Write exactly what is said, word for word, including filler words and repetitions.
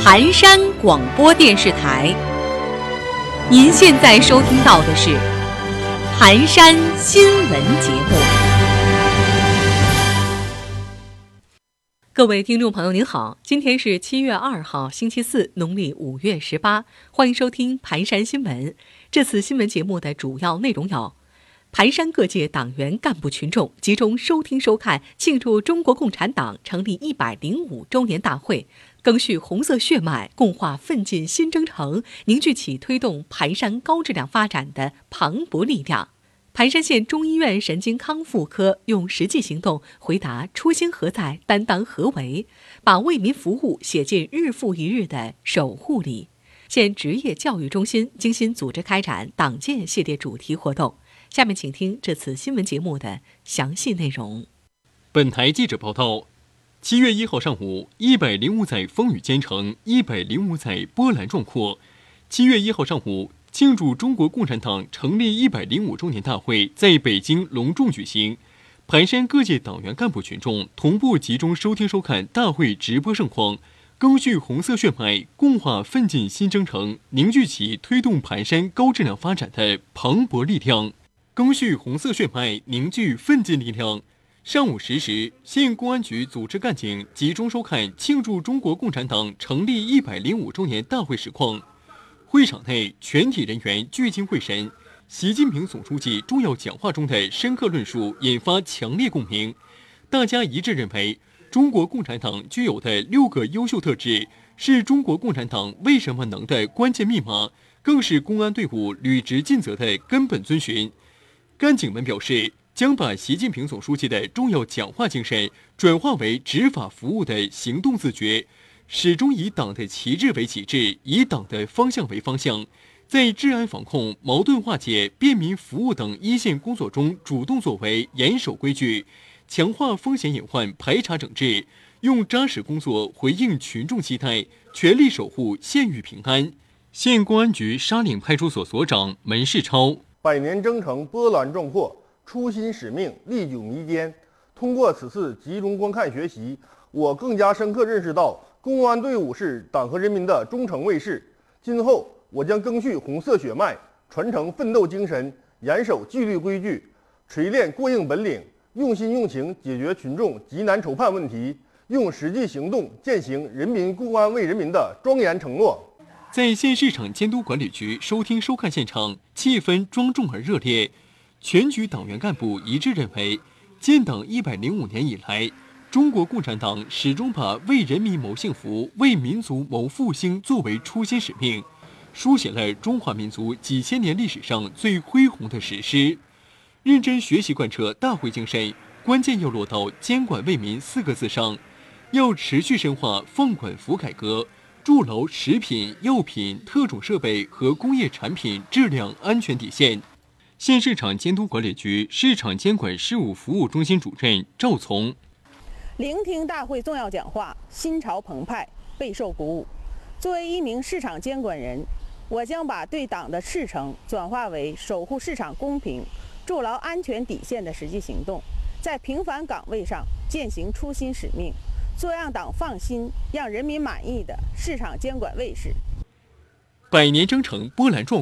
盘山广播电视台，您现在收听到的是盘山新闻节目。各位听众朋友您好，今天是七月二号星期四，农历五月十八，欢迎收听盘山新闻。这次新闻节目的主要内容有：盘山各界党员干部群众集中收听收看庆祝中国共产党成立一百零五周年大会，赓续红色血脉，共话奋进新征程，凝聚起推动盘山高质量发展的磅礴力量。盘山县中医院神经康复科用实际行动回答初心何在，担当何为，把为民服务写进日复一日的守护里。县职业教育中心精心组织开展党建系列主题活动。下面请听这次新闻节目的详细内容。 本台记者报道，七月一号上午，一百零五载风雨兼程，一百零五载波澜壮阔。七月一号上午，庆祝中国共产党成立一百零五周年大会在北京隆重举行。盘山各界党员干部群众同步集中收听收看大会直播盛况，赓续红色血脉，共话奋进新征程，凝聚起推动盘山高质量发展的磅礴力量。赓续红色血脉，凝聚奋进力量。上午十时，县公安局组织干警集中收看庆祝中国共产党成立一百零五周年大会实况。会场内，全体人员聚精会神。习近平总书记重要讲话中的深刻论述引发强烈共鸣。大家一致认为，中国共产党具有的六个优秀特质，是中国共产党为什么能的关键密码，更是公安队伍履职尽责的根本遵循。干警们表示，将把习近平总书记的重要讲话精神转化为执法服务的行动自觉，始终以党的旗帜为旗帜，以党的方向为方向，在治安防控、矛盾化解、便民服务等一线工作中主动作为，严守规矩，强化风险隐患排查整治，用扎实工作回应群众期待，全力守护县域平安。县公安局沙岭派出所所长门世超： 百年征程波澜壮阔，初心使命历久弥坚。通过此次集中观看学习，我更加深刻认识到，公安队伍是党和人民的忠诚卫士。今后我将赓续红色血脉，传承奋斗精神，严守纪律规矩，锤炼过硬本领，用心用情解决群众急难愁盼问题，用实际行动践行人民公安为人民的庄严承诺。 在县市场监督管理局收听收看现场，气氛庄重而热烈。全局党员干部一致认为，建党一百零五年以来，中国共产党始终把为人民谋幸福、为民族谋复兴作为初心使命，书写了中华民族几千年历史上最恢宏的史诗。认真学习贯彻大会精神，关键要落到监管为民四个字上，要持续深化放管服改革，筑牢食品、药品、特种设备和工业产品质量安全底线。县市场监督管理局市场监管事务服务中心主任赵从： 聆听大会重要讲话，心潮澎湃，备受鼓舞。作为一名市场监管人，我将把对党的赤诚转化为守护市场公平、筑牢安全底线的实际行动，在平凡岗位上践行初心使命，做让党放心、让人民满意的市场监管卫士。 百年征程波澜壮